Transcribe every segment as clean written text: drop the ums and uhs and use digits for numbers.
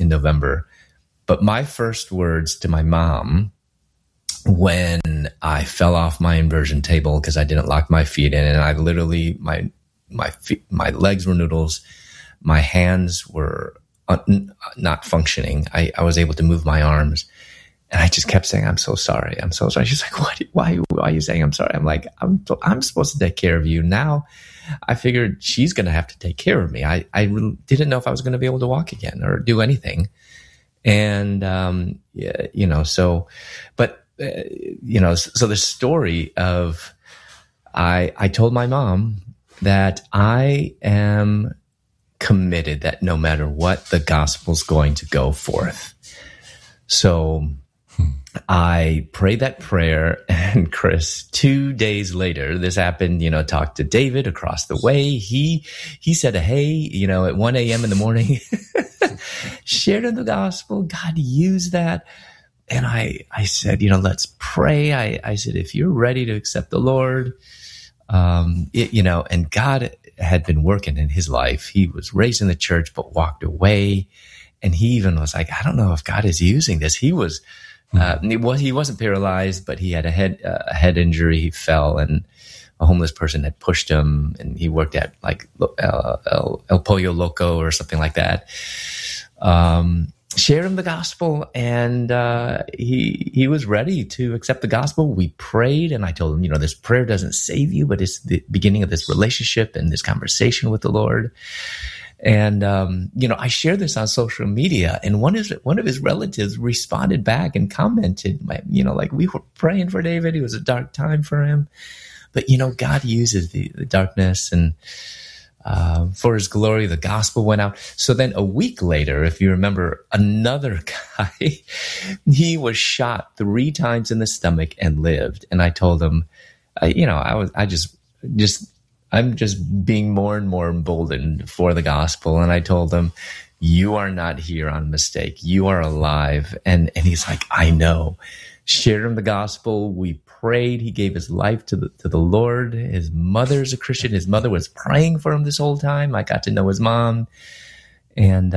in November. But my first words to my mom when I fell off my inversion table because I didn't lock my feet in, and I literally, my legs were noodles, my hands were not functioning. I was able to move my arms, and I just kept saying, "I'm so sorry. I'm so sorry." She's like, why are you saying I'm sorry? I'm like, I'm supposed to take care of you. Now I figured she's going to have to take care of me. I really didn't know if I was going to be able to walk again or do anything. And, so the story of, I told my mom that I am committed that no matter what, the gospel's going to go forth. So I prayed that prayer, and Chris, 2 days later, this happened, talked to David across the way. He said, hey, at 1 a.m. in the morning, shared in the gospel. God used that. And I said, let's pray. I said, if you're ready to accept the Lord, and God had been working in his life. He was raised in the church, but walked away. And he even was like, I don't know if God is using this. He was, he wasn't paralyzed, but he had a head injury. He fell, and a homeless person had pushed him, and he worked at like El Pollo Loco or something like that. Shared him the gospel, and he was ready to accept the gospel. We prayed, and I told him, this prayer doesn't save you, but it's the beginning of this relationship and this conversation with the Lord. And I shared this on social media, and one of his relatives responded back and commented, like, we were praying for David. It was a dark time for him, but God uses the darkness, and for his glory, the gospel went out. So then a week later, if you remember, another guy, he was shot 3 times in the stomach and lived. And I told him, I'm just being more and more emboldened for the gospel. And I told him, you are not here on mistake. You are alive. And he's like, I know. Shared him the gospel. We prayed. He gave his life to the Lord. His mother's a Christian. His mother was praying for him this whole time. I got to know his mom. And,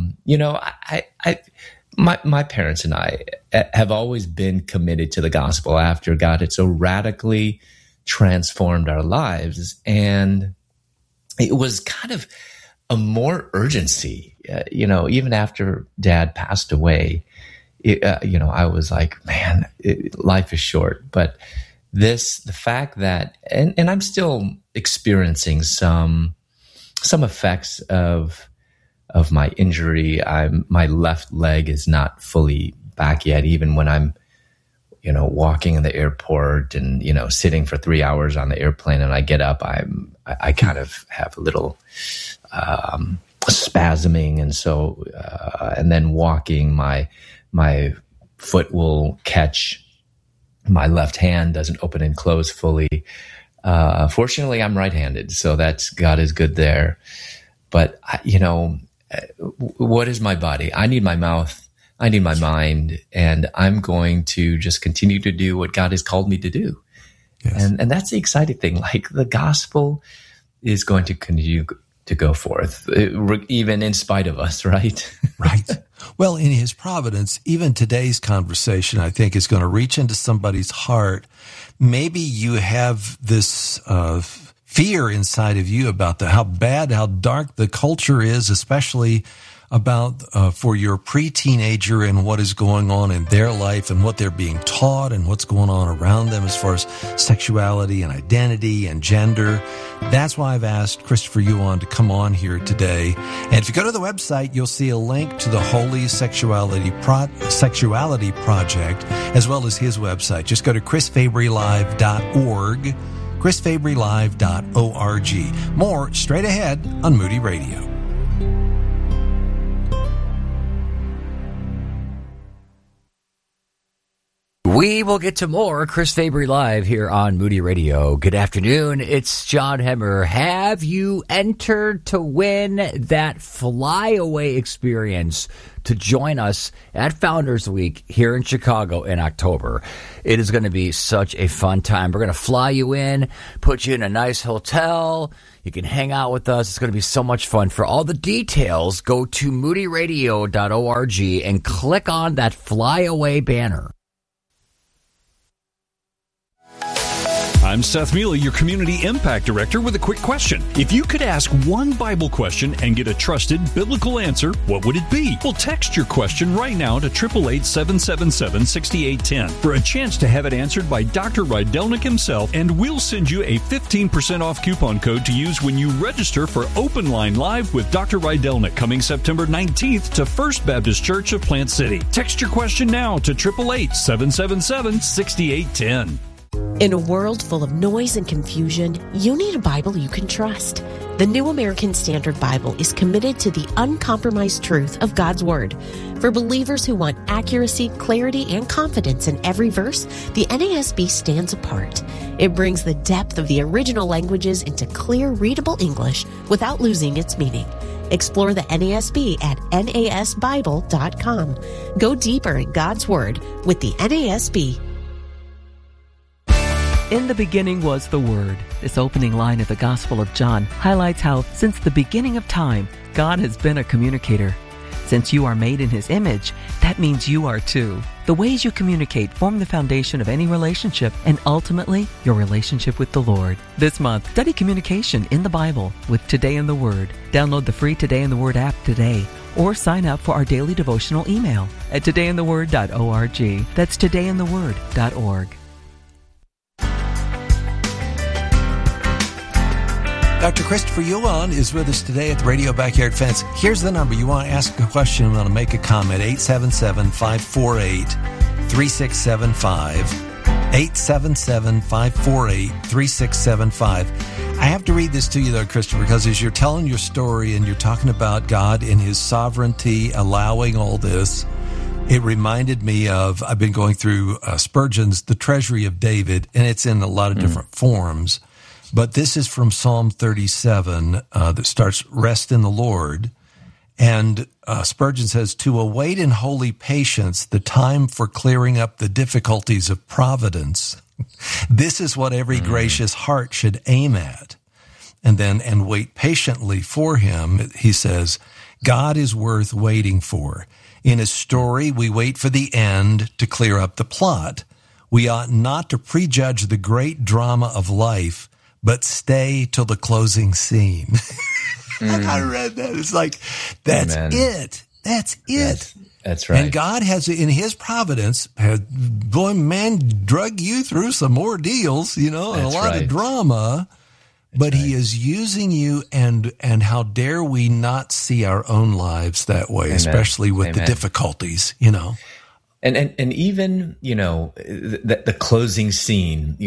my parents and I have always been committed to the gospel after God had so radically transformed our lives. And it was kind of a more urgency, even after Dad passed away. I was like, man, life is short. But the fact that, and I'm still experiencing some effects of my injury. My left leg is not fully back yet, even when I'm, walking in the airport and, sitting for 3 hours on the airplane, and I get up, I kind of have a little spasming. And so, and then walking, my foot will catch my left hand, doesn't open and close fully. Fortunately, I'm right-handed, so God is good there. But, what is my body? I need my mouth. I need my mind, and I'm going to just continue to do what God has called me to do. Yes. And that's the exciting thing. Like, the gospel is going to continue to go forth, even in spite of us, right? Right. Well, in his providence, even today's conversation, I think, is going to reach into somebody's heart. Maybe you have this fear inside of you about how dark the culture is, especially about for your pre-teenager and what is going on in their life and what they're being taught and what's going on around them as far as sexuality and identity and gender. That's why I've asked Christopher Yuan to come on here today. And if you go to the website, you'll see a link to the Holy Sexuality Project, as well as his website. Just go to chrisfabrylive.org, chrisfabrylive.org. More straight ahead on Moody Radio. We will get to more Chris Fabry Live here on Moody Radio. Good afternoon. It's John Hemmer. Have you entered to win that flyaway experience to join us at Founders Week here in Chicago in October? It is going to be such a fun time. We're going to fly you in, put you in a nice hotel. You can hang out with us. It's going to be so much fun. For all the details, go to moodyradio.org and click on that flyaway banner. I'm Seth Mealy, your Community Impact Director, with a quick question. If you could ask one Bible question and get a trusted biblical answer, what would it be? Well, text your question right now to 888-777-6810 for a chance to have it answered by Dr. Rydelnik himself, and we'll send you a 15% off coupon code to use when you register for Open Line Live with Dr. Rydelnik coming September 19th to First Baptist Church of Plant City. Text your question now to 888-777-6810. In a world full of noise and confusion, you need a Bible you can trust. The New American Standard Bible is committed to the uncompromised truth of God's Word. For believers who want accuracy, clarity, and confidence in every verse, the NASB stands apart. It brings the depth of the original languages into clear, readable English without losing its meaning. Explore the NASB at nasbible.com. Go deeper in God's Word with the NASB. In the beginning was the Word. This opening line of the Gospel of John highlights how, since the beginning of time, God has been a communicator. Since you are made in His image, that means you are too. The ways you communicate form the foundation of any relationship and ultimately your relationship with the Lord. This month, study communication in the Bible with Today in the Word. Download the free Today in the Word app today or sign up for our daily devotional email at todayintheword.org. That's todayintheword.org. Dr. Christopher Yuan is with us today at the Radio Backyard Fence. Here's the number. You want to ask a question, you want to make a comment, 877-548-3675. 877-548-3675. I have to read this to you, though, Christopher, because as you're telling your story and you're talking about God and His sovereignty allowing all this, it reminded me of, I've been going through Spurgeon's The Treasury of David, and it's in a lot of different forms. But this is from Psalm 37 that starts, "Rest in the Lord." And Spurgeon says, "To await in holy patience the time for clearing up the difficulties of providence. This is what every gracious heart should aim at." And then, "And wait patiently for Him," he says, "God is worth waiting for. In His story, we wait for the end to clear up the plot. We ought not to prejudge the great drama of life, but stay till the closing scene." I read that. It's like, that's it. That's it. That's right. And God has, in His providence, drug you through some ordeals, and a lot of drama, but He is using you, and how dare we not see our own lives that way, especially with the difficulties, And even, the closing scene,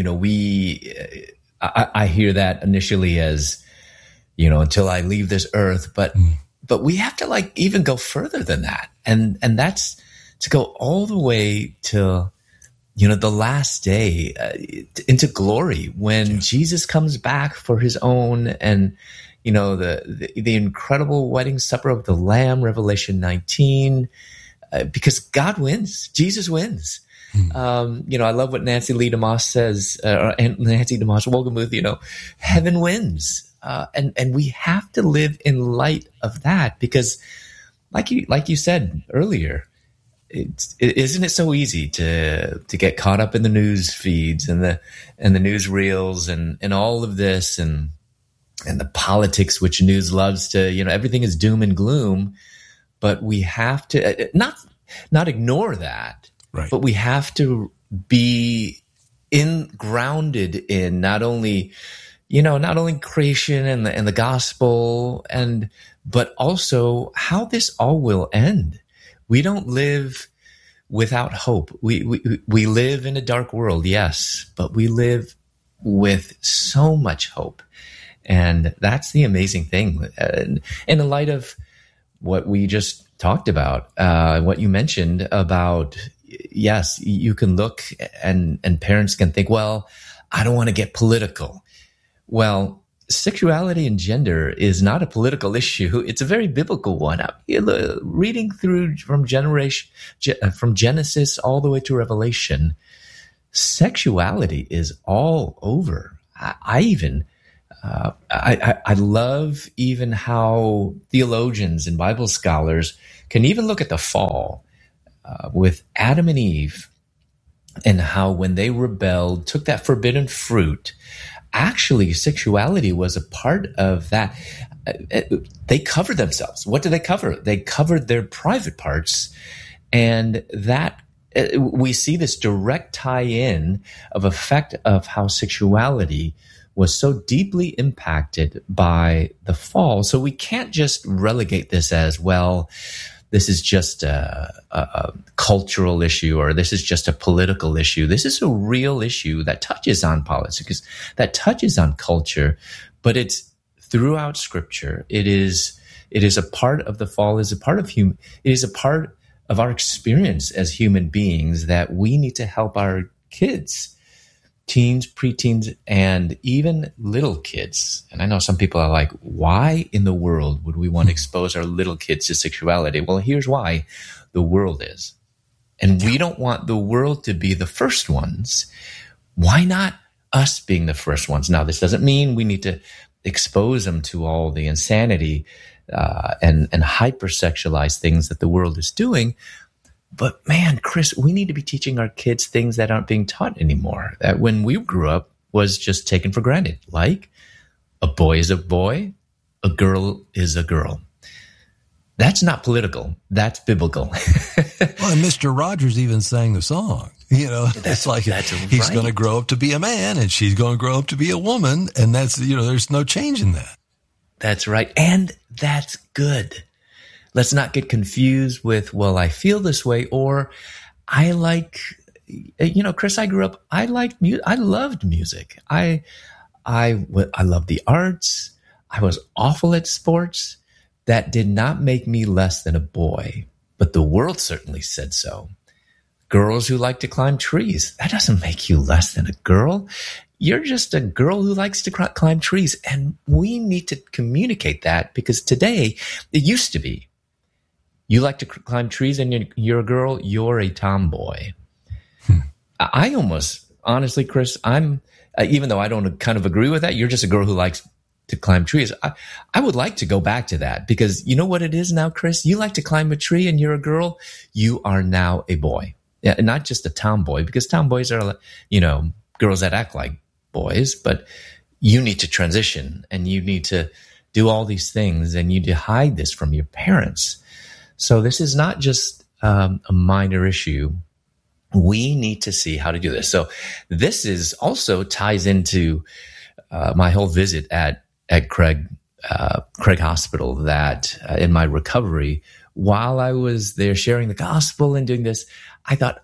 I hear that initially as, until I leave this earth, but we have to even go further than that. And that's to go all the way to, the last day, into glory when Jesus comes back for His own, and, the incredible wedding supper of the Lamb, Revelation 19, because God wins. Jesus wins. I love what Nancy Lee DeMoss says, Nancy DeMoss Wolgemuth, heaven wins. And we have to live in light of that, because like you said earlier, isn't it so easy to get caught up in the news feeds and the news reels and all of this and the politics, which news loves to, everything is doom and gloom, but we have to not ignore that. Right. But we have to be grounded in not only creation and the gospel, but also how this all will end. We don't live without hope. We live in a dark world, yes, but we live with so much hope, and that's the amazing thing. And in light of what we just talked about, what you mentioned about, yes, you can look and parents can think, well, I don't want to get political. Well, sexuality and gender is not a political issue. It's a very biblical one. Reading through from Genesis all the way to Revelation, sexuality is all over. I love even how theologians and Bible scholars can even look at the fall with Adam and Eve, and how when they rebelled, took that forbidden fruit, actually sexuality was a part of that. They covered themselves. What did they cover? They covered their private parts, and that we see this direct tie-in of effect of how sexuality was so deeply impacted by the fall. So we can't just relegate this as, well, this is just a cultural issue, or this is just a political issue. This is a real issue that touches on politics, that touches on culture, but it's throughout Scripture. It is a part of the fall, it is a part of our experience as human beings that we need to help our kids, teens, preteens, and even little kids. And I know some people are like, why in the world would we want to expose our little kids to sexuality? Well, here's why. The world is. And we don't want the world to be the first ones. Why not us being the first ones? Now, this doesn't mean we need to expose them to all the insanity and hypersexualize things that the world is doing. But man, Chris, we need to be teaching our kids things that aren't being taught anymore, that when we grew up was just taken for granted. Like, a boy is a boy, a girl is a girl. That's not political. That's biblical. Well, and Mr. Rogers even sang the song. It's like he's going to grow up to be a man and she's going to grow up to be a woman. And that's, there's no change in that. That's right. And that's good. Let's not get confused with, well, I feel this way, or I like, Chris, I grew up, I liked music. I loved music. I loved the arts. I was awful at sports. That did not make me less than a boy, but the world certainly said so. Girls who like to climb trees, that doesn't make you less than a girl. You're just a girl who likes to climb trees. And we need to communicate that, because today, it used to be, you like to climb trees and you're a girl, you're a tomboy. I almost, honestly, Chris, even though I don't kind of agree with that, you're just a girl who likes to climb trees. I would like to go back to that, because you know what it is now, Chris? You like to climb a tree and you're a girl, you are now a boy. Yeah, not just a tomboy, because tomboys are, girls that act like boys, but you need to transition and you need to do all these things, and you need to hide this from your parents. So this is not just a minor issue. We need to see how to do this. So this is also ties into my whole visit at Craig Hospital, that in my recovery, while I was there sharing the gospel and doing this, I thought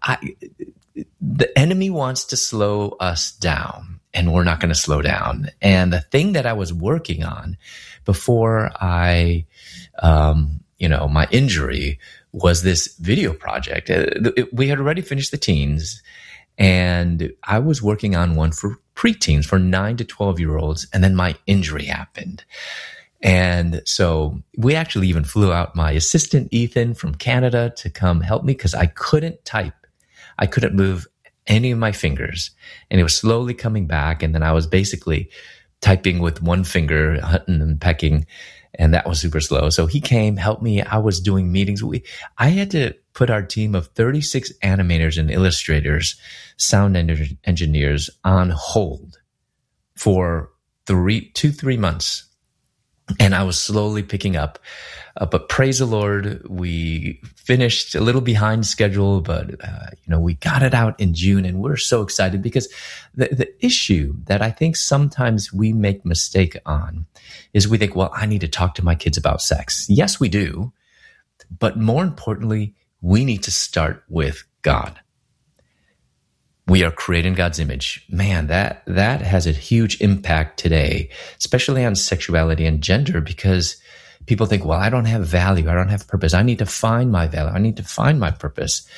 the enemy wants to slow us down, and we're not going to slow down. And the thing that I was working on before my injury was this video project. We had already finished the teens, and I was working on one for preteens, for 9 to 12-year-olds, and then my injury happened. And so we actually even flew out my assistant, Ethan, from Canada to come help me, because I couldn't type. I couldn't move any of my fingers, and it was slowly coming back. And then I was basically typing with one finger, hunting and pecking, and that was super slow. So he came, helped me. I was doing meetings. I had to put our team of 36 animators and illustrators, sound engineers on hold for 3 months. And I was slowly picking up. But praise the Lord, we finished a little behind schedule, but we got it out in June, and we're so excited, because the issue that I think sometimes we make mistake on is we think, well, I need to talk to my kids about sex. Yes, we do. But more importantly, we need to start with God. We are created in God's image. Man, that has a huge impact today, especially on sexuality and gender, because people think, well, I don't have value. I don't have purpose. I need to find my value. I need to find my purpose.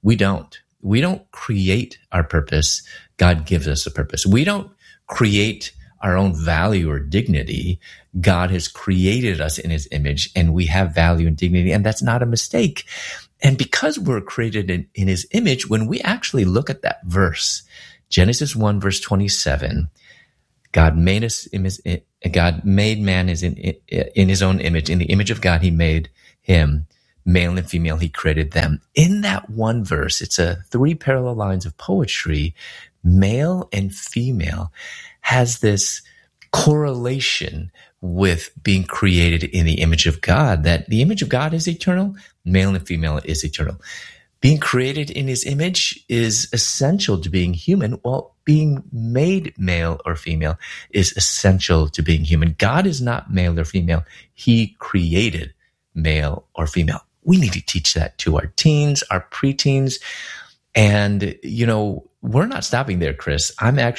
We don't. We don't create our purpose. God gives us a purpose. We don't create our own value or dignity. God has created us in his image, and we have value and dignity, and that's not a mistake. And because we're created in his image, when we actually look at that verse, Genesis 1, verse 27, God made man in his own image. In the image of God, he made him. Male and female, he created them. In that one verse, it's 3 parallel lines of poetry. Male and female has this correlation with being created in the image of God, that the image of God is eternal, male and female is eternal. Being created in his image is essential to being human, while being made male or female is essential to being human. God is not male or female. He created male or female. We need to teach that to our teens, our preteens. And, we're not stopping there, Chris.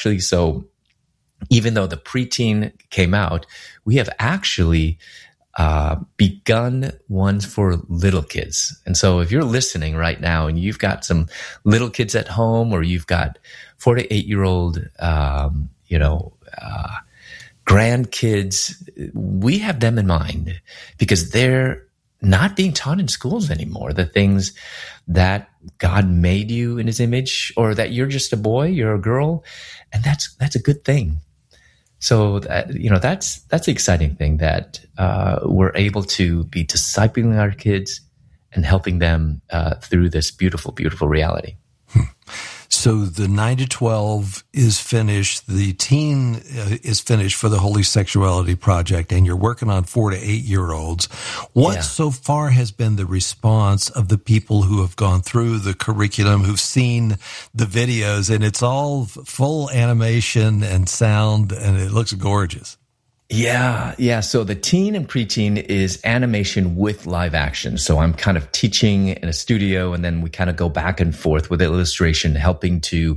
Even though the preteen came out, we have actually begun ones for little kids. And so if you're listening right now and you've got some little kids at home, or you've got 4 to 8-year-old, grandkids, we have them in mind, because they're not being taught in schools anymore, the things that God made you in his image, or that you're just a boy, you're a girl, and that's a good thing. So that's the exciting thing, that we're able to be discipling our kids and helping them through this beautiful, beautiful reality. So the 9 to 12 is finished. The teen is finished for the Holy Sexuality Project, and you're working on 4 to 8-year-olds. What so far has been the response of the people who have gone through the curriculum, who've seen the videos, and it's all full animation and sound, and it looks gorgeous? Yeah. So the teen and preteen is animation with live action. So I'm kind of teaching in a studio, and then we kind of go back and forth with illustration, helping to,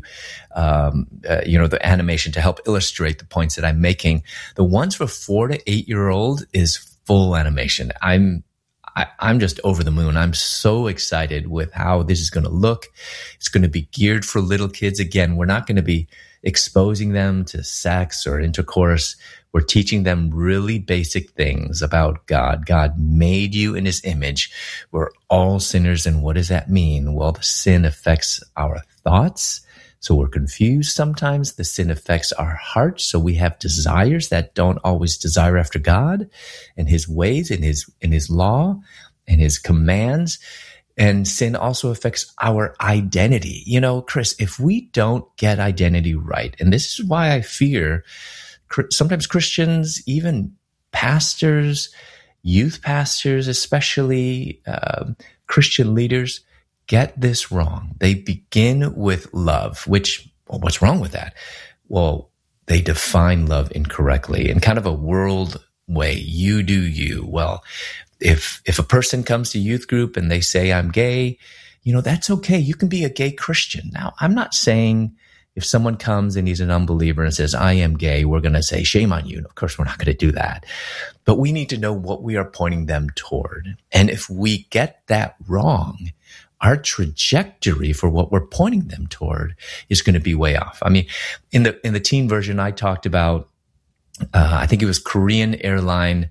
the animation to help illustrate the points that I'm making. The ones for 4 to 8-year-old is full animation. I'm just over the moon. I'm so excited with how this is going to look. It's going to be geared for little kids. Again, we're not going to be exposing them to sex or intercourse. We're teaching them really basic things about God. God made you in his image. We're all sinners. And what does that mean? Well, the sin affects our thoughts. So we're confused sometimes. The sin affects our hearts. So we have desires that don't always desire after God and his ways, and his law and his commands. And sin also affects our identity. Chris, if we don't get identity right, and this is why I fear sometimes Christians, even pastors, youth pastors, especially Christian leaders, get this wrong. They begin with love, what's wrong with that? Well, they define love incorrectly in kind of a world way. You do you. Well, if a person comes to youth group and they say, I'm gay, that's okay. You can be a gay Christian. Now, I'm not saying if someone comes and he's an unbeliever and says, I am gay, we're going to say, shame on you. And of course, we're not going to do that. But we need to know what we are pointing them toward. And if we get that wrong, our trajectory for what we're pointing them toward is going to be way off. I mean, in the teen version, I talked about, I think it was Korean Airline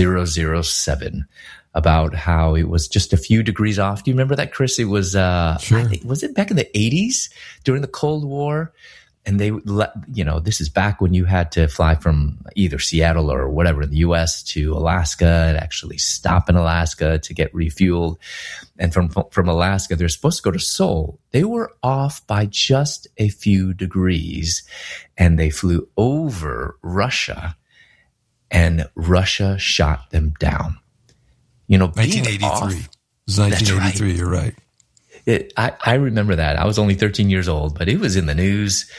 007, about how it was just a few degrees off. Do you remember that, Chris? It was, sure. Was it back in the 80s during the Cold War? And they, this is back when you had to fly from either Seattle or whatever in the U.S. to Alaska, and actually stop in Alaska to get refueled. And from Alaska, they're supposed to go to Seoul. They were off by just a few degrees, and they flew over Russia, and Russia shot them down. 1983. It was 1983. Right. You're right. I remember that. I was only 13 years old, but it was in the news.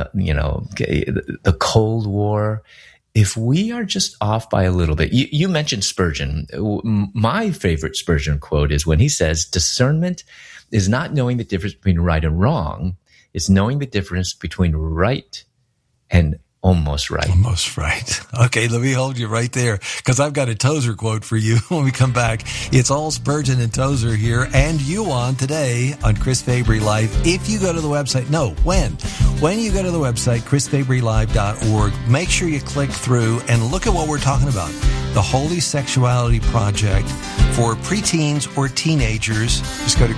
The Cold War. If we are just off by a little bit, you mentioned Spurgeon. My favorite Spurgeon quote is when he says, discernment is not knowing the difference between right and wrong. It's knowing the difference between right and almost right. Almost right. Okay, let me hold you right there because I've got a Tozer quote for you when we come back. It's all Spurgeon and Tozer here and you on today on Chris Fabry Live. If you go to the website, when you go to the website, chrisfabrylive.org, make sure you click through and look at what we're talking about. The Holy Sexuality Project for preteens or teenagers. Just go to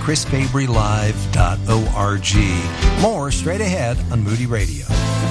chrisfabrylive.org. More straight ahead on Moody Radio.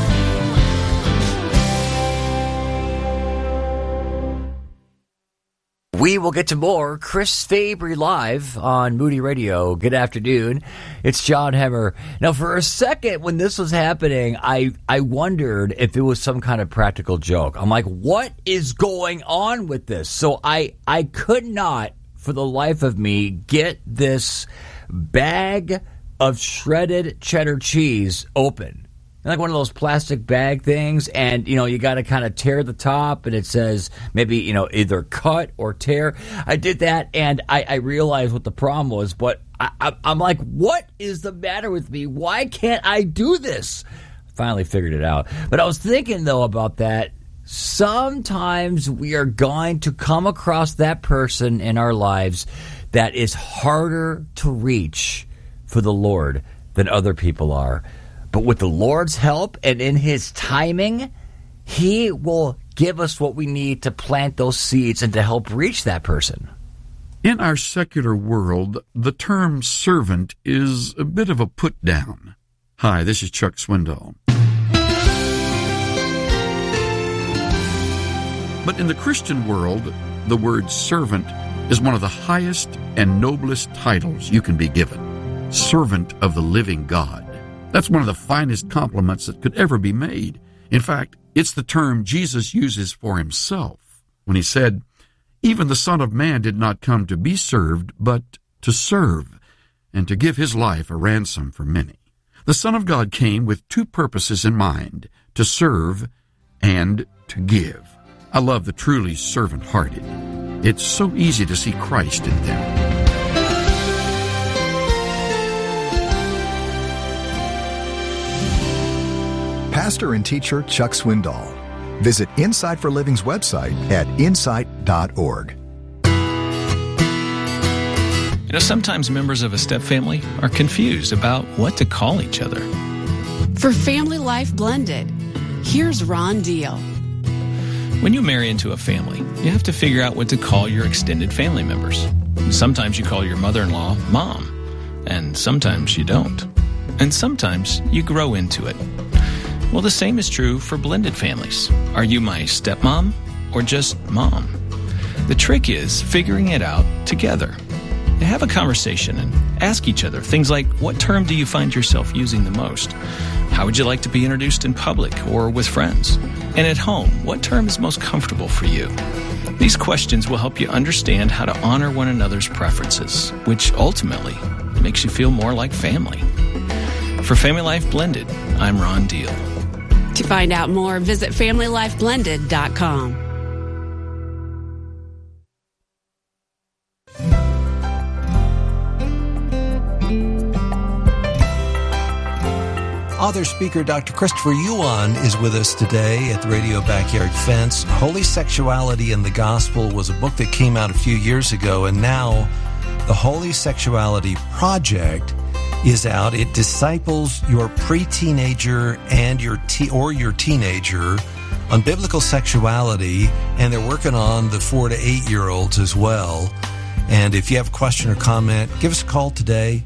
We will get to more Chris Fabry Live on Moody Radio. Good afternoon. It's John Hemmer. Now, for a second, when this was happening, I wondered if it was some kind of practical joke. I'm like, what is going on with this? So I could not, for the life of me, get this bag of shredded cheddar cheese open. Like one of those plastic bag things, and, you got to kind of tear the top, and it says maybe, either cut or tear. I did that, and I realized what the problem was, but I'm like, what is the matter with me? Why can't I do this? Finally figured it out. But I was thinking, though, about that. Sometimes we are going to come across that person in our lives that is harder to reach for the Lord than other people are. But with the Lord's help and in His timing, He will give us what we need to plant those seeds and to help reach that person. In our secular world, the term servant is a bit of a put-down. Hi, this is Chuck Swindoll. But in the Christian world, the word servant is one of the highest and noblest titles you can be given. Servant of the living God. That's one of the finest compliments that could ever be made. In fact, it's the term Jesus uses for Himself when He said, "Even the Son of Man did not come to be served, but to serve, and to give His life a ransom for many." The Son of God came with two purposes in mind, to serve and to give. I love the truly servant-hearted. It's so easy to see Christ in them. Pastor and teacher Chuck Swindoll. Visit Insight for Living's website at insight.org. Sometimes members of a step family are confused about what to call each other. For Family Life Blended, here's Ron Deal. When you marry into a family, you have to figure out what to call your extended family members. Sometimes you call your mother-in-law Mom, and sometimes you don't. And sometimes you grow into it. Well, the same is true for blended families. Are you my stepmom or just mom? The trick is figuring it out together. Have a conversation and ask each other things like, what term do you find yourself using the most? How would you like to be introduced in public or with friends? And at home, what term is most comfortable for you? These questions will help you understand how to honor one another's preferences, which ultimately makes you feel more like family. For Family Life Blended, I'm Ron Deal. To find out more, visit FamilyLifeBlended.com. Author speaker Dr. Christopher Yuan is with us today at the Radio Backyard Fence. Holy Sexuality and the Gospel was a book that came out a few years ago, and now the Holy Sexuality Project is out. It disciples your pre-teenager and your teenager on biblical sexuality, and they're working on the 4 to 8 year olds as well. And if you have a question or comment, give us a call today,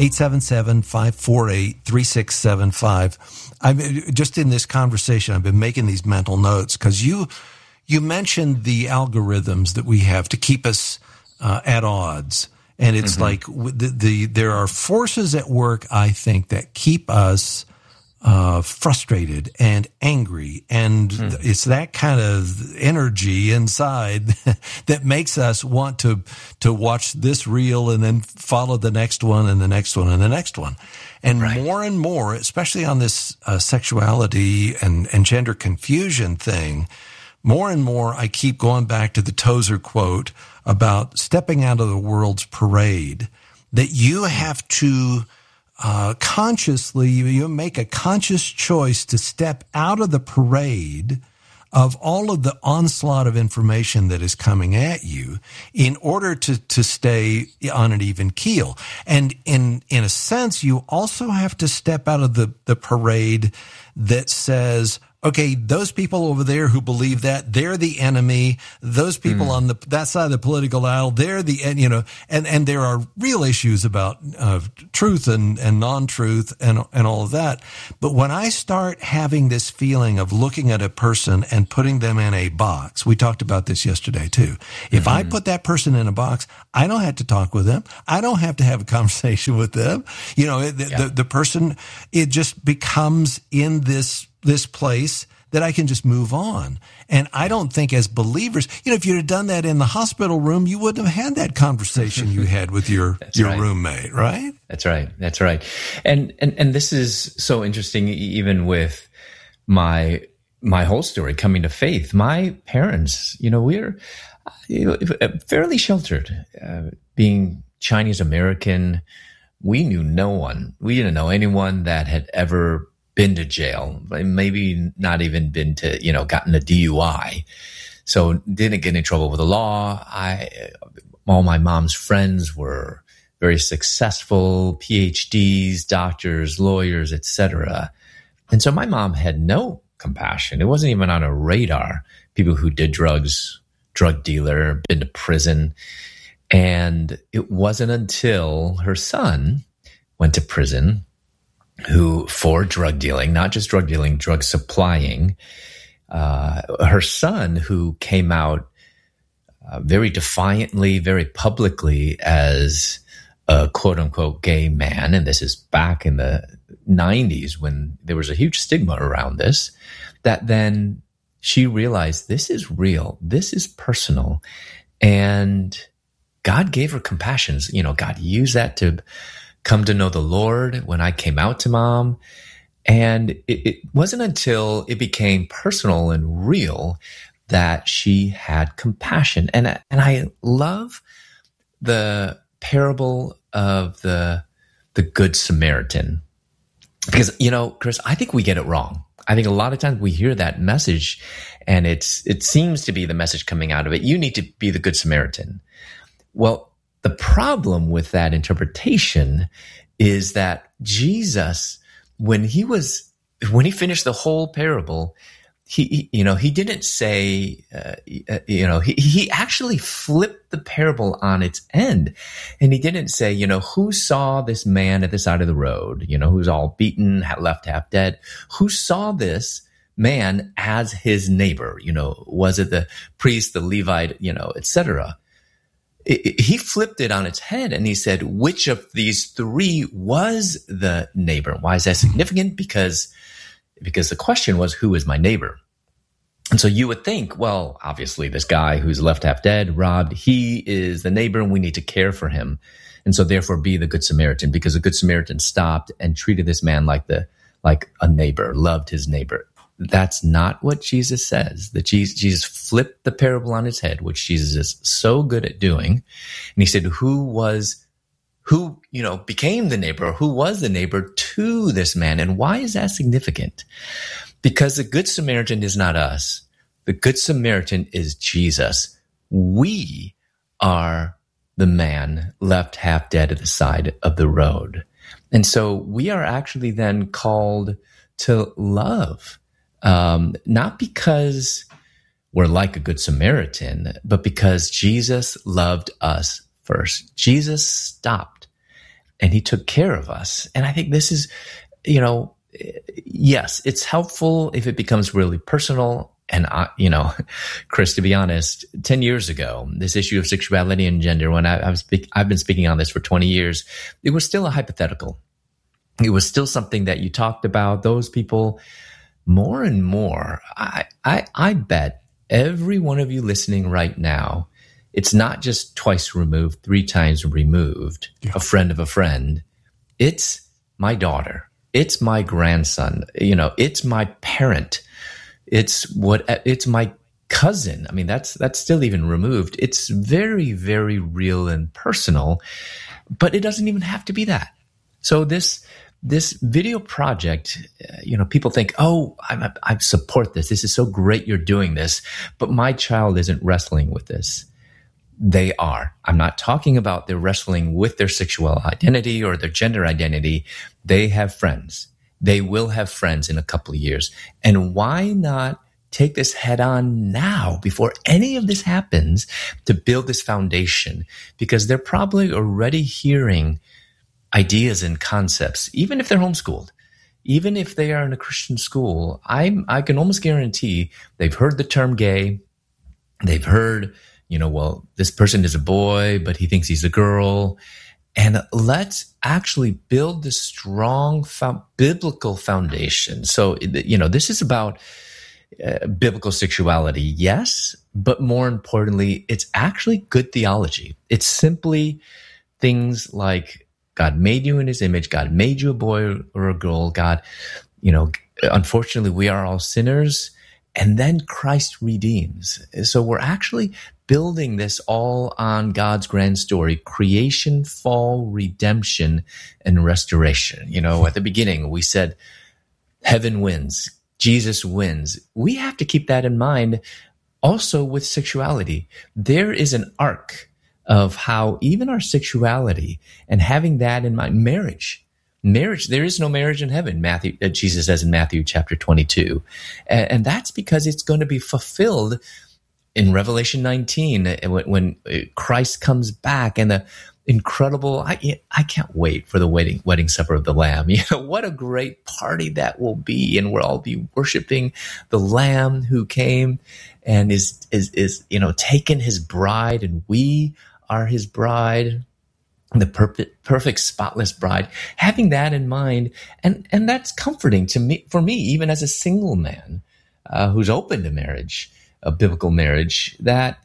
877-548-3675. I'm just in this conversation, I've been making these mental notes because you mentioned the algorithms that we have to keep us at odds. And it's like there are forces at work, I think, that keep us frustrated and angry. And it's that kind of energy inside that makes us want to watch this reel and then follow the next one and the next one and the next one. And more and more, especially on this sexuality and gender confusion thing, more and more I keep going back to the Tozer quote about stepping out of the world's parade, that you have to consciously, you make a conscious choice to step out of the parade of all of the onslaught of information that is coming at you in order to stay on an even keel. And in a sense, you also have to step out of the parade that says, okay, those people over there who believe that, they're the enemy. Those people on that side of the political aisle, they're the, and there are real issues about truth and non-truth and all of that. But when I start having this feeling of looking at a person and putting them in a box, we talked about this yesterday too. If I put that person in a box, I don't have to talk with them. I don't have to have a conversation with them. The person, it just becomes in this place that I can just move on. And I don't think as believers, if you'd have done that in the hospital room, you wouldn't have had that conversation you had with your roommate, right? That's right. That's right. And this is so interesting, even with my whole story coming to faith. My parents, we're fairly sheltered, being Chinese American. We knew no one. We didn't know anyone that had ever been to jail, maybe not even been to, gotten a DUI. So didn't get in trouble with the law. All my mom's friends were very successful, PhDs, doctors, lawyers, etc. And so my mom had no compassion. It wasn't even on her radar. People who did drugs, drug dealer, been to prison. And it wasn't until her son went to prison for drug dealing, not just drug dealing, drug supplying. Her son, who came out very defiantly, very publicly as a quote unquote gay man. And this is back in the 90s when there was a huge stigma around this, that then she realized this is real. This is personal. And God gave her compassion. God used that to come to know the Lord when I came out to Mom. And it wasn't until it became personal and real that she had compassion. And I love the parable of the Good Samaritan. Because, Chris, I think we get it wrong. I think a lot of times we hear that message and it seems to be the message coming out of it. You need to be the Good Samaritan. Well, the problem with that interpretation is that Jesus, when he finished the whole parable, he didn't say, he actually flipped the parable on its end. And he didn't say, who saw this man at the side of the road, who's all beaten, left half dead? Who saw this man as his neighbor? Was it the priest, the Levite, etc.? He flipped it on its head and he said, which of these three was the neighbor? Why is that significant? Because the question was, who is my neighbor? And so you would think, well, obviously this guy who's left half dead, robbed, he is the neighbor and we need to care for him. And so therefore be the Good Samaritan, because the Good Samaritan stopped and treated this man like a neighbor, loved his neighbor. That's not what Jesus says. Jesus flipped the parable on its head, which Jesus is so good at doing. And he said, who became the neighbor? Who was the neighbor to this man? And why is that significant? Because the Good Samaritan is not us. The Good Samaritan is Jesus. We are the man left half dead at the side of the road. And so we are actually then called to love. Not because we're like a Good Samaritan, but because Jesus loved us first. Jesus stopped and he took care of us. And I think this is, yes, it's helpful if it becomes really personal. And Chris, to be honest, 10 years ago, this issue of sexuality and gender, when I've been speaking on this for 20 years, it was still a hypothetical. It was still something that you talked about. Those people, more and more, I bet every one of you listening right now, it's not just twice removed, 3 times removed, a friend of a friend. It's my daughter. It's my grandson. It's my parent. It's my cousin. I mean, that's still even removed. It's very, very real and personal, but it doesn't even have to be that. So this video project, people think, oh, I support this. This is so great you're doing this, but my child isn't wrestling with this. They are. I'm not talking about they're wrestling with their sexual identity or their gender identity. They have friends. They will have friends in a couple of years. And why not take this head on now before any of this happens to build this foundation? Because they're probably already hearing ideas and concepts, even if they're homeschooled, even if they are in a Christian school. I can almost guarantee they've heard the term gay. They've heard, well, this person is a boy, but he thinks he's a girl. And let's actually build this strong biblical foundation. So, this is about biblical sexuality, yes, but more importantly, it's actually good theology. It's simply things like God made you in his image. God made you a boy or a girl. God, unfortunately, we are all sinners. And then Christ redeems. So we're actually building this all on God's grand story: creation, fall, redemption, and restoration. At the beginning, we said heaven wins. Jesus wins. We have to keep that in mind also with sexuality. There is an arc of how even our sexuality, and having that in mind, marriage, there is no marriage in heaven. Jesus says in Matthew chapter 22. And that's because it's going to be fulfilled in Revelation 19 when Christ comes back, and the incredible, I can't wait for the wedding supper of the Lamb. What a great party that will be. And we'll all be worshiping the Lamb who came and is taken his bride, and we are his bride, the perfect spotless bride. Having that in mind, and that's comforting for me, even as a single man who's open to marriage, a biblical marriage, that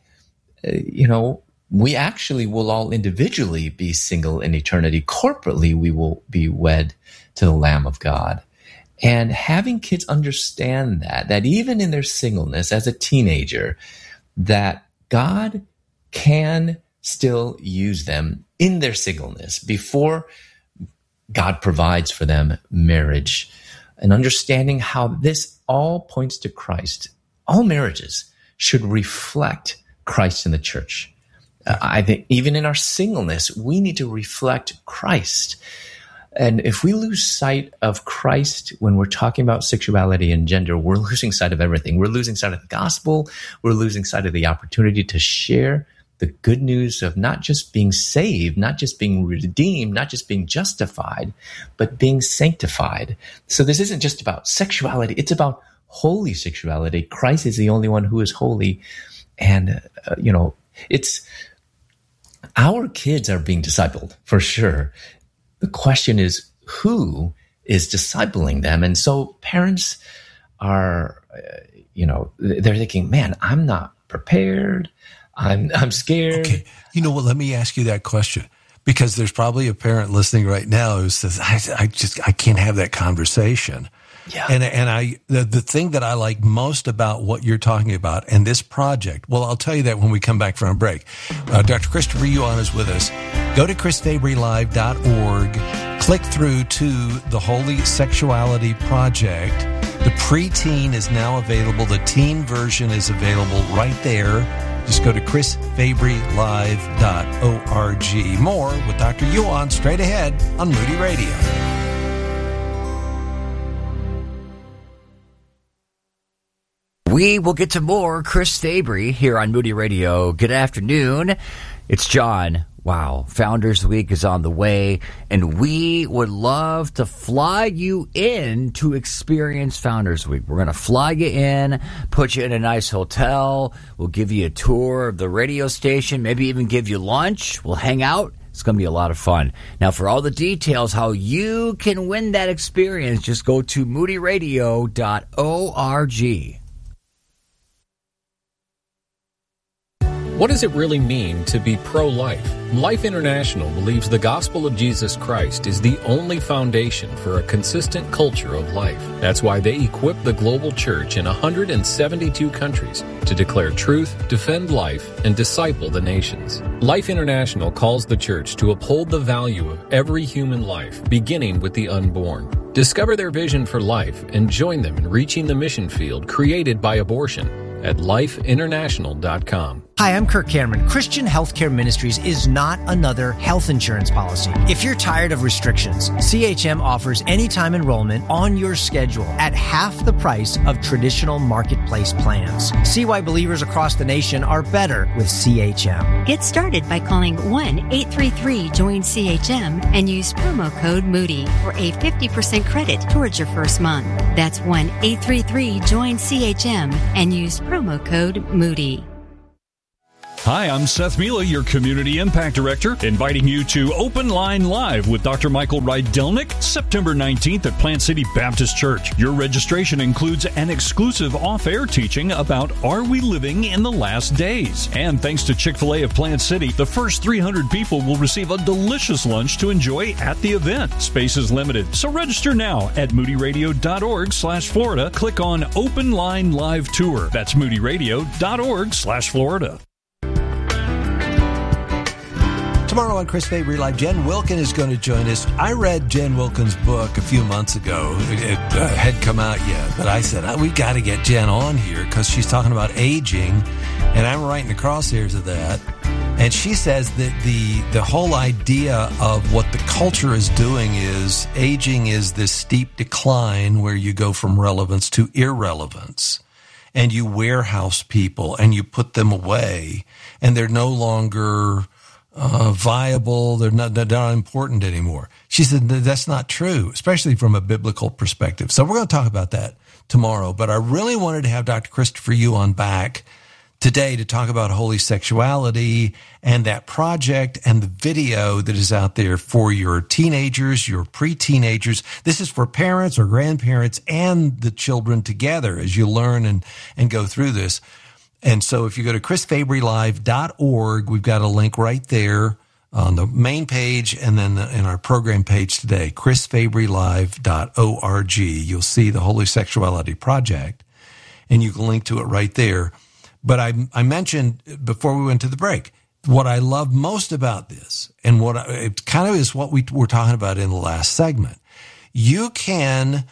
we actually will all individually be single in eternity. Corporately, we will be wed to the Lamb of God. And having kids understand that even in their singleness as a teenager, that God can still use them in their singleness before God provides for them marriage, and understanding how this all points to Christ. All marriages should reflect Christ in the church. I think even in our singleness, we need to reflect Christ. And if we lose sight of Christ when we're talking about sexuality and gender, we're losing sight of everything. We're losing sight of the gospel. We're losing sight of the opportunity to share the good news of not just being saved, not just being redeemed, not just being justified, but being sanctified. So this isn't just about sexuality. It's about holy sexuality. Christ is the only one who is holy. And, it's our kids are being discipled for sure. The question is, who is discipling them? And so parents are, they're thinking, man, I'm not prepared. I'm scared. Okay. You know what? Let me ask you that question, because there's probably a parent listening right now who says, I can't have that conversation. Yeah. And the thing that I like most about what you're talking about and this project, well, I'll tell you that when we come back from a break. Dr. Christopher Yuan is with us. Go to chrisfabrylive.org, click through to the Holy Sexuality Project. The preteen is now available. The teen version is available right there. Just go to chrisfabrylive.org. More with Dr. Yuan straight ahead on Moody Radio. We will get to more Chris Fabry here on Moody Radio. Good afternoon. It's John. Wow, Founders Week is on the way, and we would love to fly you in to experience Founders Week. We're going to fly you in, put you in a nice hotel. We'll give you a tour of the radio station, maybe even give you lunch. We'll hang out. It's going to be a lot of fun. Now, for all the details, how you can win that experience, just go to moodyradio.org. What does it really mean to be pro-life? Life International believes the gospel of Jesus Christ is the only foundation for a consistent culture of life. That's why they equip the global church in 172 countries to declare truth, defend life, and disciple the nations. Life International calls the church to uphold the value of every human life, beginning with the unborn. Discover their vision for life and join them in reaching the mission field created by abortion at lifeinternational.com. Hi, I'm Kirk Cameron. Christian Healthcare Ministries is not another health insurance policy. If you're tired of restrictions, CHM offers anytime enrollment on your schedule at half the price of traditional marketplace plans. See why believers across the nation are better with CHM. Get started by calling 1-833-JOIN-CHM and use promo code Moody for a 50% credit towards your first month. That's 1-833-JOIN-CHM and use promo code Moody. Hi, I'm Seth Mila, your Community Impact Director, inviting you to Open Line Live with Dr. Michael Rydelnik, September 19th at Plant City Baptist Church. Your registration includes an exclusive off-air teaching about Are We Living in the Last Days? And thanks to Chick-fil-A of Plant City, the first 300 people will receive a delicious lunch to enjoy at the event. Space is limited, so register now at moodyradio.org/Florida. Click on Open Line Live Tour. That's moodyradio.org/Florida. Tomorrow on Chris Fabry Live, Jen Wilkin is going to join us. I read Jen Wilkin's book a few months ago. It hadn't come out yet, but I said, we got to get Jen on here because she's talking about aging, and I'm right in the crosshairs of that. And she says that the whole idea of what the culture is doing is aging is this steep decline where you go from relevance to irrelevance. And you warehouse people and you put them away, and they're no longer viable. They're not important anymore. She said that's not true, especially from a biblical perspective. So we're going to talk about that tomorrow. But I really wanted to have Dr. Christopher Yuan on back today to talk about holy sexuality and that project and the video that is out there for your teenagers, your pre-teenagers. This is for parents or grandparents and the children together as you learn and go through this. And so if you go to chrisfabrylive.org, we've got a link right there on the main page and then in our program page today, chrisfabrylive.org. You'll see the Holy Sexuality Project, and you can link to it right there. But I mentioned before we went to the break, what I love most about this, and it kind of is what we were talking about in the last segment. You can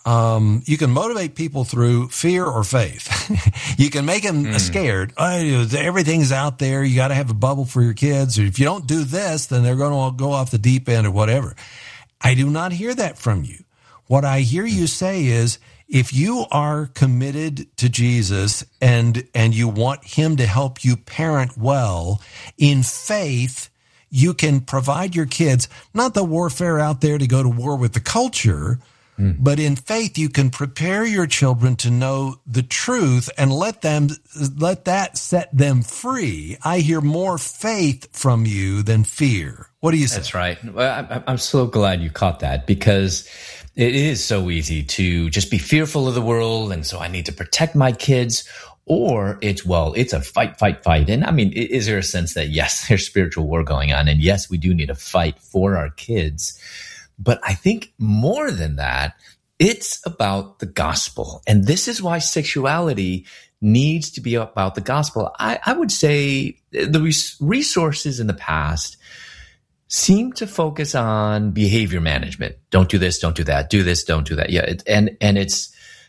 motivate people through fear or faith. You can make them scared. Everything's out there. You got to have a bubble for your kids. Or if you don't do this, then they're going to go off the deep end or whatever. I do not hear that from you. What I hear you say is, if you are committed to Jesus and you want him to help you parent well, in faith, you can provide your kids, not the warfare out there to go to war with the culture, but in faith, you can prepare your children to know the truth and let that set them free. I hear more faith from you than fear. What do you say? That's right. Well, I'm so glad you caught that, because it is so easy to just be fearful of the world. And so I need to protect my kids. Or it's a fight. And I mean, is there a sense that, yes, there's spiritual war going on, and yes, we do need to fight for our kids. But I think more than that, it's about the gospel. And this is why sexuality needs to be about the gospel. I would say the resources in the past seem to focus on behavior management. Don't do this, don't do that. Do this, don't do that. Yeah, and it's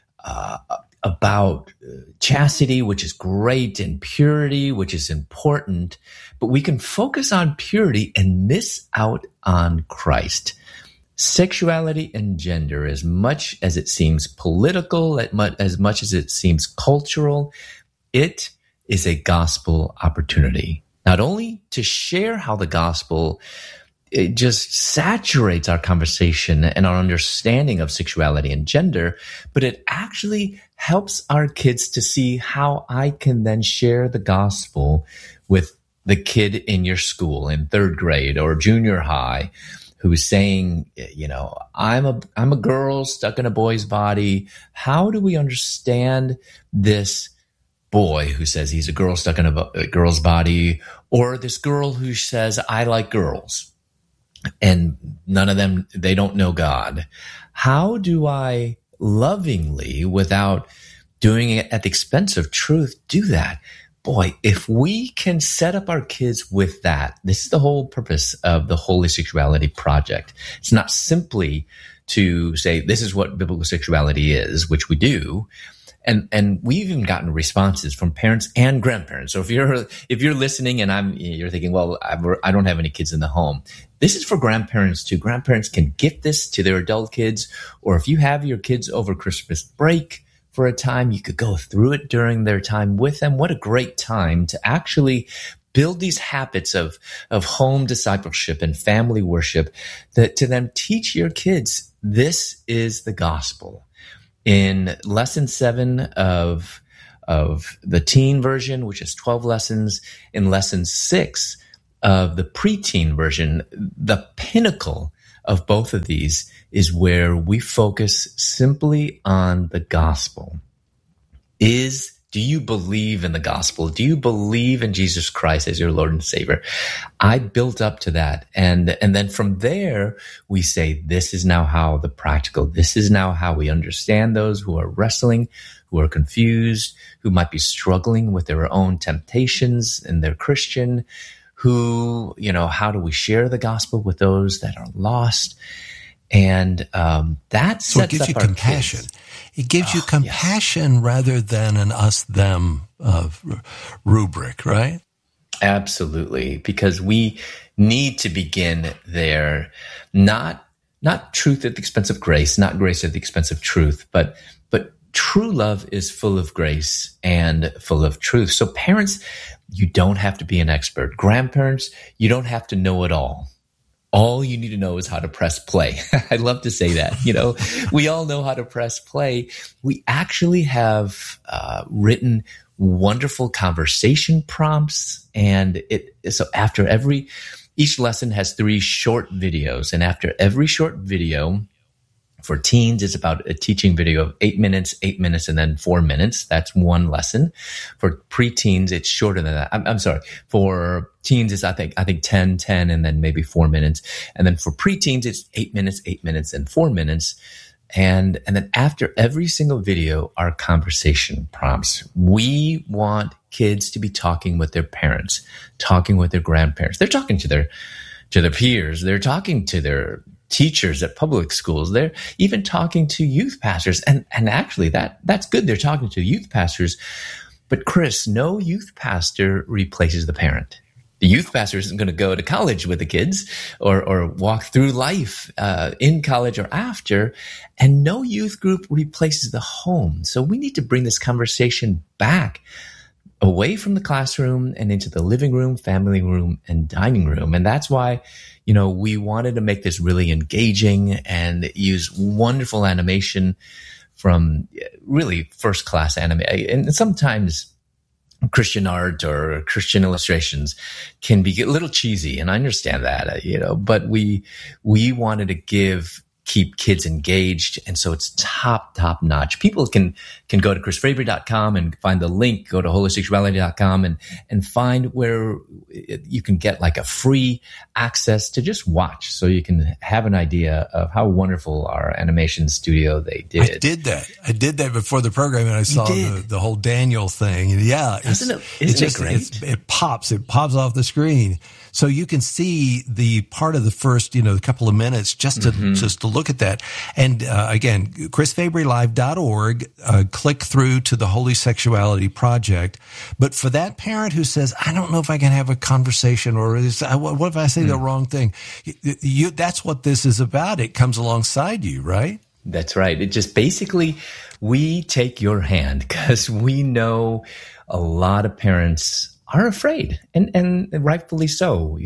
about chastity, which is great, and purity, which is important. But we can focus on purity and miss out on Christ. Sexuality and gender, as much as it seems political, as much as it seems cultural, it is a gospel opportunity. Not only to share how the gospel, it just saturates our conversation and our understanding of sexuality and gender, but it actually helps our kids to see how I can then share the gospel with the kid in your school in third grade or junior high, who's saying, I'm a girl stuck in a boy's body. How do we understand this boy who says he's a girl stuck in a girl's body, or this girl who says, I like girls, and none of them, they don't know God. How do I lovingly, without doing it at the expense of truth, do that? Boy, if we can set up our kids with that, this is the whole purpose of the Holy Sexuality Project. It's not simply to say, this is what biblical sexuality is, which we do. And we've even gotten responses from parents and grandparents. So if you're listening and you're thinking, well, I don't have any kids in the home. This is for grandparents too. Grandparents can gift this to their adult kids, or if you have your kids over Christmas break for a time, you could go through it during their time with them. What a great time to actually build these habits of home discipleship and family worship, that to then teach your kids, this is the gospel. In lesson 7 of the teen version, which is 12 lessons, in lesson 6 of the preteen version, the pinnacle of both of these is where we focus simply on the gospel. Do you believe in the gospel? Do you believe in Jesus Christ as your Lord and Savior? I built up to that. And then from there, we say, this is now how this is now how we understand those who are wrestling, who are confused, who might be struggling with their own temptations and they're Christian, who, how do we share the gospel with those that are lost? And that sets so it gives up you our compassion. kids. It gives you compassion rather than an us-them rubric, right? Absolutely, because we need to begin there, not truth at the expense of grace, not grace at the expense of truth, but true love is full of grace and full of truth. So parents, you don't have to be an expert. Grandparents, you don't have to know it all. All you need to know is how to press play. I love to say that. We all know how to press play. We actually have written wonderful conversation prompts, and so after each lesson has 3 short videos, and after every short video, for teens, it's about a teaching video of 8 minutes, and then 4 minutes. That's one lesson. For preteens, it's shorter than that. I'm sorry. For teens, it's I think 10, and then maybe 4 minutes. And then for preteens, it's 8 minutes, and 4 minutes. And then after every single video are conversation prompts. We want kids to be talking with their parents, talking with their grandparents. They're talking to their peers. They're talking to their teachers at public schools. They're even talking to youth pastors. And actually that's good. They're talking to youth pastors. But Chris, no youth pastor replaces the parent. The youth pastor isn't going to go to college with the kids or walk through life in college or after. And no youth group replaces the home. So we need to bring this conversation back away from the classroom and into the living room, family room, and dining room. And that's why, we wanted to make this really engaging and use wonderful animation from really first-class anime. And sometimes Christian art or Christian illustrations can be a little cheesy, and I understand that, but we wanted to keep kids engaged. And so it's top notch. People can go to chrisfabry.com and find the link, go to holysexuality.com and find where you can get like a free access to just watch, so you can have an idea of how wonderful our animation studio they did. I did that before the program, and I saw the whole Daniel thing. And isn't it great? It pops off the screen. So you can see the part of the first, couple of minutes just to look at that. And again, chrisfabrylive.org, click through to the Holy Sexuality Project. But for that parent who says, I don't know if I can have a conversation, or what if I say the wrong thing? That's what this is about. It comes alongside you, right? That's right. It just basically, we take your hand because we know a lot of parents are afraid, and rightfully so.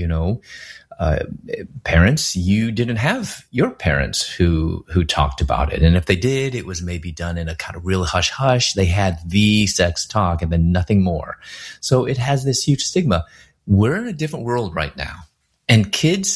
Parents, you didn't have your parents who talked about it, and if they did, it was maybe done in a kind of real hush hush. They had the sex talk and then nothing more. So it has this huge stigma. We're in a different world right now, and kids,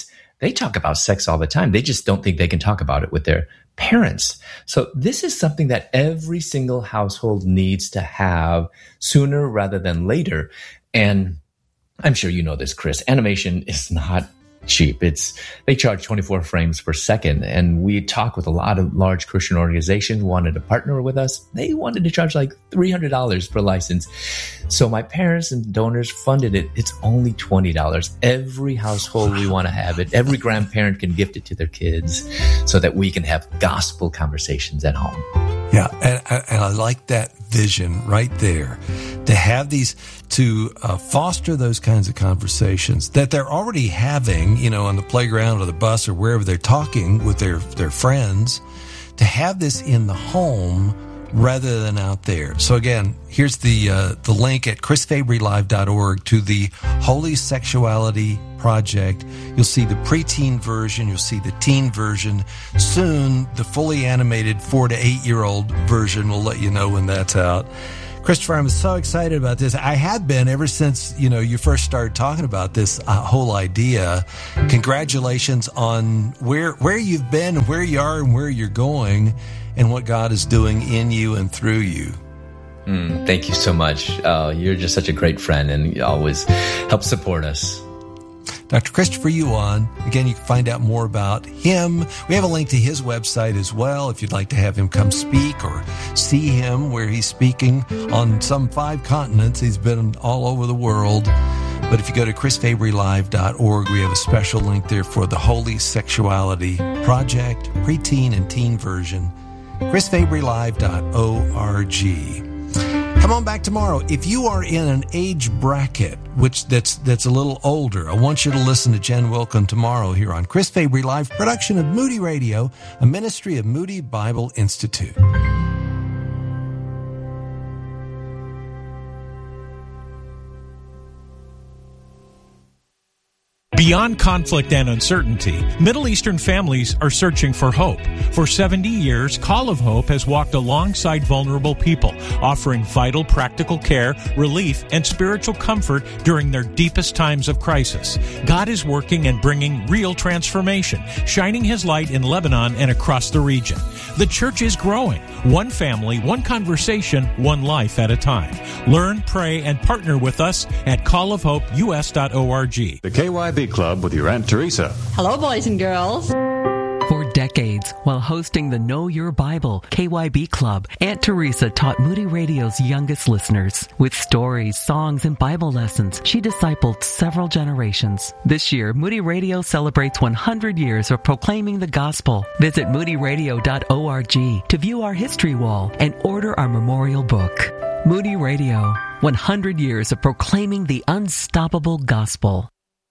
they talk about sex all the time. They just don't think they can talk about it with their parents. So this is something that every single household needs to have sooner rather than later. And I'm sure you know this, Chris. Animation is not cheap. They charge 24 frames per second. And we talk with a lot of large Christian organizations who wanted to partner with us. They wanted to charge like $300 per license. So my parents and donors funded it. It's only $20. Every household we want to have it. Every grandparent can gift it to their kids so that we can have gospel conversations at home. Yeah, and I like that vision right there, to have these, to foster those kinds of conversations that they're already having, on the playground or the bus or wherever they're talking with their friends, to have this in the home rather than out there. So again, here's the link at chrisfabrylive.org to the Holy Sexuality Project. You'll see the preteen version. You'll see the teen version. Soon, the fully animated 4 to 8 year old version. We'll let you know when that's out. Christopher, I'm so excited about this. I have been ever since, you first started talking about this whole idea. Congratulations on where you've been, and where you are, and where you're going, and what God is doing in you and through you. Thank you so much. You're just such a great friend, and you always help support us. Dr. Christopher Yuan. Again, you can find out more about him. We have a link to his website as well if you'd like to have him come speak or see him where he's speaking on some 5 continents. He's been all over the world. But if you go to chrisfabrylive.org, we have a special link there for the Holy Sexuality Project, preteen and teen version. chrisfabrylive.org. Come on back tomorrow. If you are in an age bracket that's a little older, I want you to listen to Jen Wilkin tomorrow here on Chris Fabry Live, production of Moody Radio, a ministry of Moody Bible Institute. Beyond conflict and uncertainty, Middle Eastern families are searching for hope. For 70 years, Call of Hope has walked alongside vulnerable people, offering vital practical care, relief, and spiritual comfort during their deepest times of crisis. God is working and bringing real transformation, shining His light in Lebanon and across the region. The church is growing, one family, one conversation, one life at a time. Learn, pray, and partner with us at callofhopeus.org. The KYB Club with your Aunt Teresa. Hello, boys and girls. For decades, while hosting the Know Your Bible KYB Club, Aunt Teresa taught Moody Radio's youngest listeners. With stories, songs, and Bible lessons, she discipled several generations. This year, Moody Radio celebrates 100 years of proclaiming the gospel. Visit moodyradio.org to view our history wall and order our memorial book. Moody Radio, 100 years of proclaiming the unstoppable gospel.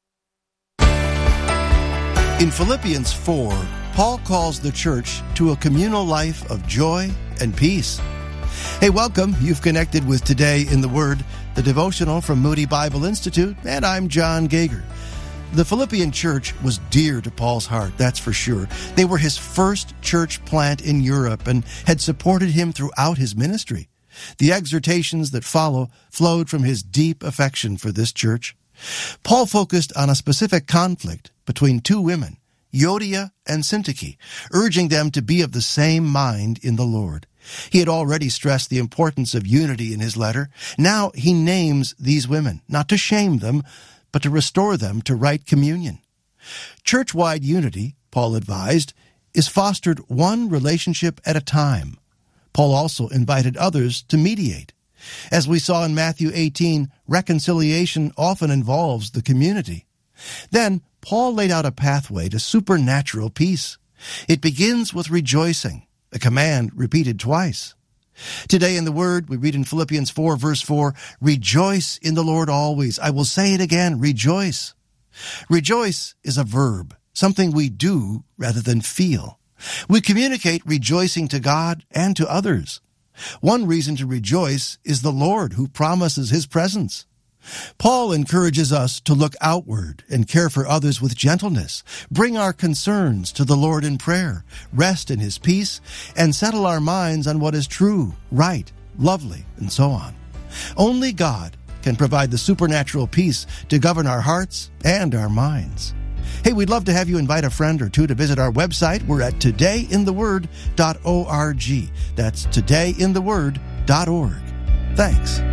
In Philippians 4, Paul calls the church to a communal life of joy and peace. Hey, welcome. You've connected with Today in the Word, the devotional from Moody Bible Institute, and I'm John Gager. The Philippian church was dear to Paul's heart, that's for sure. They were his first church plant in Europe and had supported him throughout his ministry. The exhortations that follow flowed from his deep affection for this church. Paul focused on a specific conflict between 2 women, Euodia and Syntyche, urging them to be of the same mind in the Lord. He had already stressed the importance of unity in his letter. Now he names these women, not to shame them, but to restore them to right communion. Church-wide unity, Paul advised, is fostered one relationship at a time. Paul also invited others to mediate. As we saw in Matthew 18, reconciliation often involves the community. Then, Paul laid out a pathway to supernatural peace. It begins with rejoicing, a command repeated twice. Today in the Word, we read in Philippians 4, verse 4, "Rejoice in the Lord always." I will say it again, rejoice. Rejoice is a verb, something we do rather than feel. We communicate rejoicing to God and to others. One reason to rejoice is the Lord who promises His presence. Paul encourages us to look outward and care for others with gentleness, bring our concerns to the Lord in prayer, rest in His peace, and settle our minds on what is true, right, lovely, and so on. Only God can provide the supernatural peace to govern our hearts and our minds. Hey, we'd love to have you invite a friend or two to visit our website. We're at todayintheword.org. That's todayintheword.org. Thanks.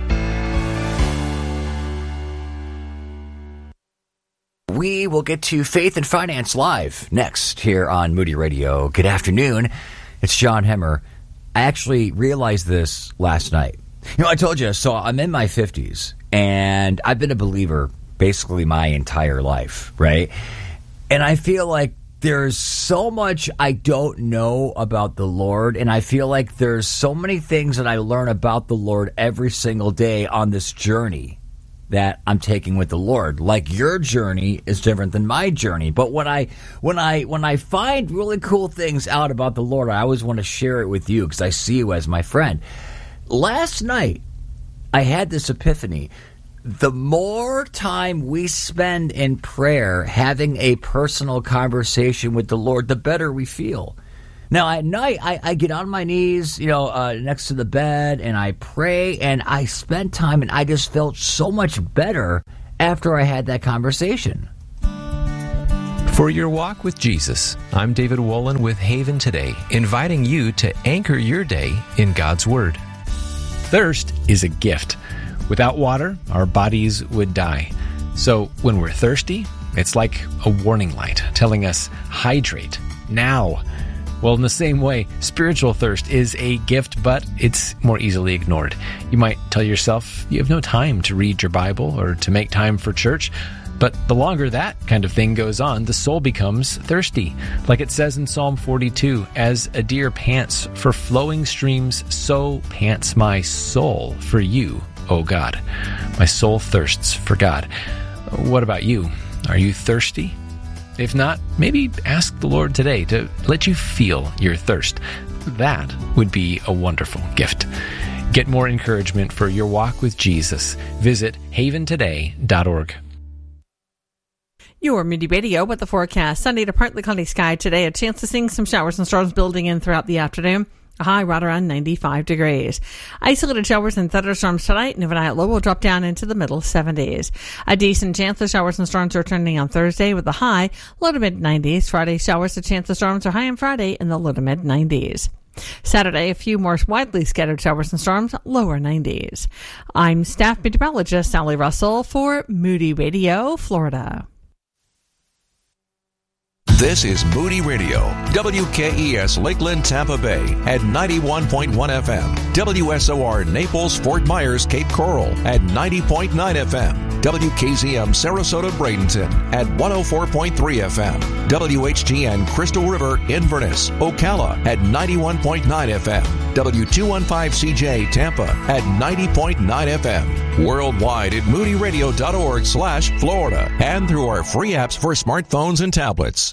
We will get to Faith and Finance Live next here on Moody Radio. Good afternoon. It's John Hemmer. I actually realized this last night. I told you, so I'm in my 50s, and I've been a believer basically my entire life, right? And I feel like there's so much I don't know about the Lord, and I feel like there's so many things that I learn about the Lord every single day on this journey that I'm taking with the Lord. Like your journey is different than my journey. But when I find really cool things out about the Lord, I always want to share it with you because I see you as my friend. Last night, I had this epiphany. The more time we spend in prayer, having a personal conversation with the Lord, the better we feel. Now, at night, I get on my knees, next to the bed, and I pray, and I spend time, and I just felt so much better after I had that conversation. For your walk with Jesus, I'm David Wolin with Haven Today, inviting you to anchor your day in God's Word. Thirst is a gift. Without water, our bodies would die. So when we're thirsty, it's like a warning light telling us, hydrate now. Well, in the same way, spiritual thirst is a gift, but it's more easily ignored. You might tell yourself you have no time to read your Bible or to make time for church, but the longer that kind of thing goes on, the soul becomes thirsty. Like it says in Psalm 42, as a deer pants for flowing streams, so pants my soul for you, O God. My soul thirsts for God. What about you? Are you thirsty? If not, maybe ask the Lord today to let you feel your thirst. That would be a wonderful gift. Get more encouragement for your walk with Jesus. Visit haventoday.org. Your Moody Radio with the forecast. Sunny to partly cloudy sky today. A chance of seeing some showers and storms building in throughout the afternoon. A high right around 95 degrees. Isolated showers and thunderstorms tonight, and overnight low will drop down into the middle 70s. A decent chance of showers and storms are returning on Thursday with a high low to mid 90s. Friday showers and chance of storms are high on Friday in the low to mid 90s. Saturday, a few more widely scattered showers and storms, lower 90s. I'm staff meteorologist Sally Russell for Moody Radio, Florida. This is Moody Radio, WKES Lakeland, Tampa Bay at 91.1 FM, WSOR Naples, Fort Myers, Cape Coral at 90.9 FM, WKZM Sarasota, Bradenton at 104.3 FM, WHGN Crystal River, Inverness, Ocala at 91.9 FM, W215CJ Tampa at 90.9 FM, worldwide at moodyradio.org/Florida, and through our free apps for smartphones and tablets.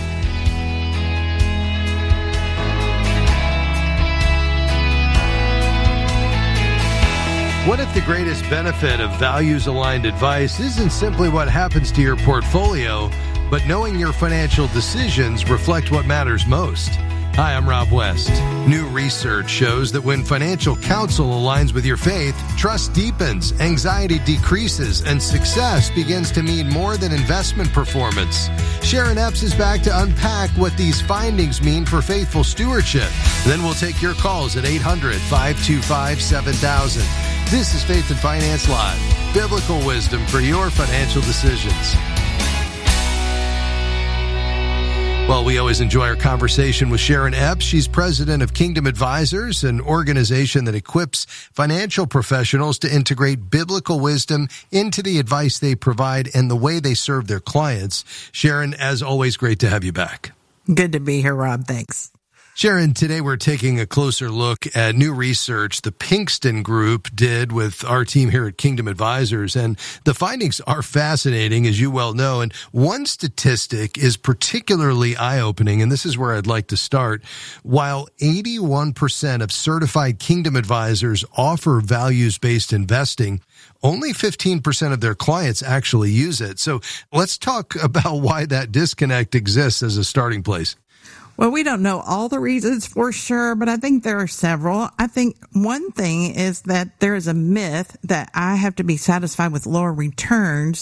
What if the greatest benefit of values-aligned advice isn't simply what happens to your portfolio, but knowing your financial decisions reflect what matters most? Hi, I'm Rob West. New research shows that when financial counsel aligns with your faith, trust deepens, anxiety decreases, and success begins to mean more than investment performance. Sharon Epps is back to unpack what these findings mean for faithful stewardship. Then we'll take your calls at 800-525-7000. This is Faith and Finance Live, biblical wisdom for your financial decisions. Well, we always enjoy our conversation with Sharon Epps. She's president of Kingdom Advisors, an organization that equips financial professionals to integrate biblical wisdom into the advice they provide and the way they serve their clients. Sharon, as always, great to have you back. Good to be here, Rob. Thanks. Sharon, today we're taking a closer look at new research the Pinkston Group did with our team here at Kingdom Advisors, and the findings are fascinating, as you well know, and one statistic is particularly eye-opening, and this is where I'd like to start. While 81% of certified Kingdom Advisors offer values-based investing, only 15% of their clients actually use it. So let's talk about why that disconnect exists as a starting place. Well, we don't know all the reasons for sure, but I think there are several. I think one thing is that there is a myth that I have to be satisfied with lower returns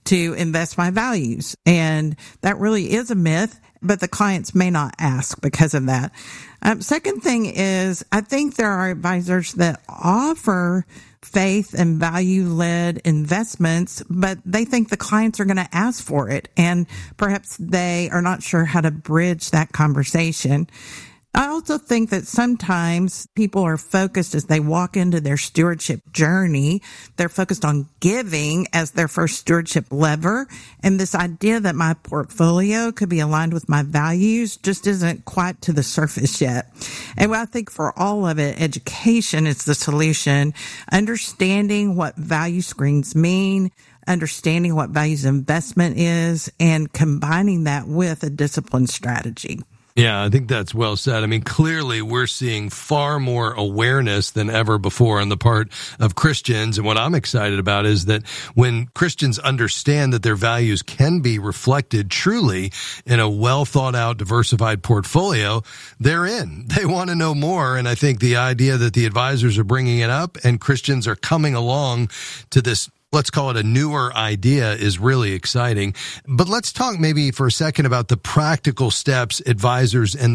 to invest my values. And that really is a myth, but the clients may not ask because of that. Second thing is, I think there are advisors that offer faith and value-led investments, but they think the clients are going to ask for it, and perhaps they are not sure how to bridge that conversation. I also think that sometimes people are focused as they walk into their stewardship journey. They're focused on giving as their first stewardship lever. And this idea that my portfolio could be aligned with my values just isn't quite to the surface yet. And I think for all of it, education is the solution. Understanding what value screens mean, understanding what values investment is, and combining that with a disciplined strategy. Yeah, I think that's well said. I mean, clearly we're seeing far more awareness than ever before on the part of Christians. And what I'm excited about is that when Christians understand that their values can be reflected truly in a well thought out, diversified portfolio, they're in. They want to know more. And I think the idea that the advisors are bringing it up and Christians are coming along to this, let's call it a newer idea, is really exciting. But let's talk maybe for a second about the practical steps advisors and